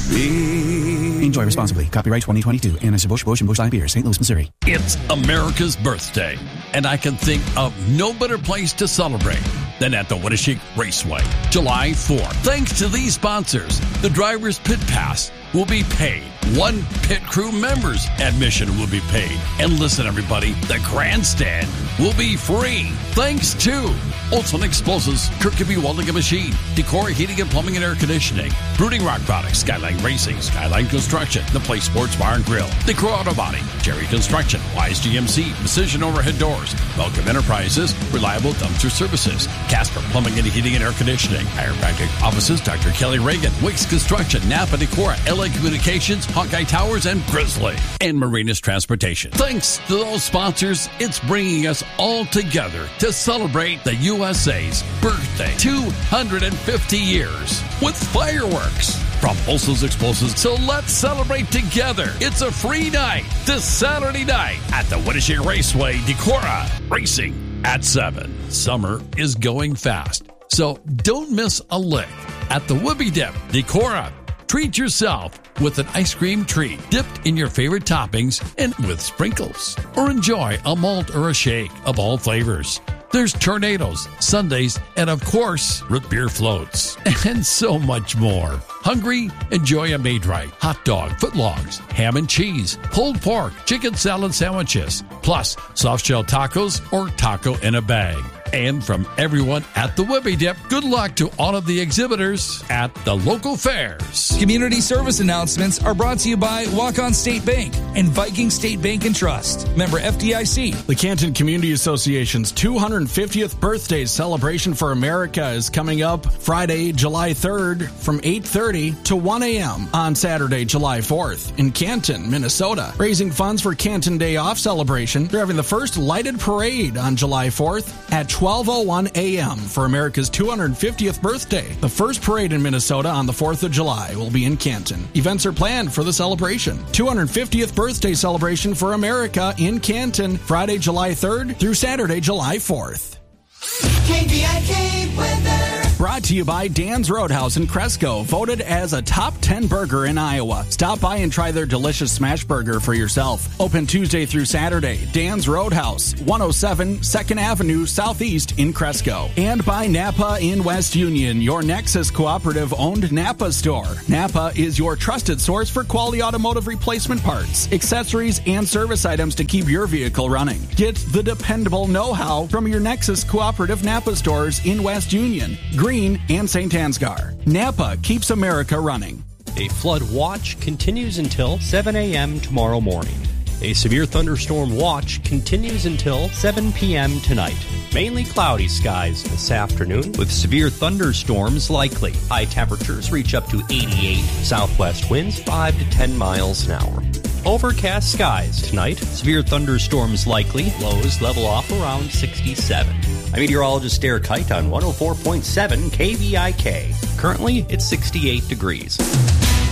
Enjoy responsibly. Copyright 2022. Anheuser-Busch, Busch, and Busch Light Beer, St. Louis, Missouri. It's America's birthday, and I can think of no better place to celebrate than at the Winneshiek Raceway, July 4th. Thanks to these sponsors, the driver's pit pass will be paid. One pit crew member's admission will be paid. And listen, everybody, the grandstand will be free. Thanks to Olson Explosives, Kirkby Welding and Machine, Decor Heating and Plumbing and Air Conditioning, Brooding Rock Products, Skyline Racing, Skyline Construction, The Place Sports Bar and Grill, Decor Auto Body, Jerry Construction, Wise GMC, Precision Overhead Doors, Welcome Enterprises, Reliable Dumpster Services, Casper Plumbing and Heating and Air Conditioning, Chiropractic Offices, Dr. Kelly Reagan, Wicks Construction, Napa Decor, LA Communications, Hawkeye Towers, and Grizzly, and Marinas Transportation. Thanks to those sponsors, it's bringing us all together to celebrate the USA's birthday, 250 years, with fireworks from Olson's Explosives. So let's celebrate together. It's a free night this Saturday night at the Winneshiek Raceway, Decorah, racing at 7. Summer is going fast, so don't miss a lick at the Whoopie Dip, Decorah. Treat yourself with an ice cream treat dipped in your favorite toppings and with sprinkles. Or enjoy a malt or a shake of all flavors. There's tornadoes, sundaes, and of course, root beer floats, and so much more. Hungry? Enjoy a Maid-Rite, hot dog, footlongs, ham and cheese, pulled pork, chicken salad sandwiches, plus soft-shell tacos or taco in a bag. And from everyone at the Whoopie Dip, good luck to all of the exhibitors at the local fairs. Community service announcements are brought to you by Walk-On State Bank and Viking State Bank and Trust. Member FDIC. The Canton Community Association's 250th birthday celebration for America is coming up Friday, July 3rd from 8:30 to 1 a.m. on Saturday, July 4th in Canton, Minnesota. Raising funds for Canton Day Off celebration, they're having the first lighted parade on July 4th at 12:01 a.m. for America's 250th birthday. The first parade in Minnesota on the 4th of July will be in Canton. Events are planned for the celebration. 250th birthday celebration for America in Canton, Friday, July 3rd through Saturday, July 4th. KVIK weather. Brought to you by Dan's Roadhouse in Cresco, voted as a top 10 burger in Iowa. Stop by and try their delicious smash burger for yourself. Open Tuesday through Saturday. Dan's Roadhouse, 107 2nd Avenue Southeast in Cresco. And by Napa in West Union, your Nexus Cooperative-owned Napa store. Napa is your trusted source for quality automotive replacement parts, accessories, and service items to keep your vehicle running. Get the dependable know-how from your Nexus Cooperative Napa stores in West Union, Green, and St. Ansgar. Napa keeps America running. A flood watch continues until 7 a.m. tomorrow morning. A severe thunderstorm watch continues until 7 p.m. tonight. Mainly cloudy skies this afternoon with severe thunderstorms likely. High temperatures reach up to 88. Southwest winds 5 to 10 miles an hour. Overcast skies tonight. Severe thunderstorms likely. Lows level off around 67. I'm meteorologist Derek Height on 104.7 KVIK. Currently, it's 68 degrees.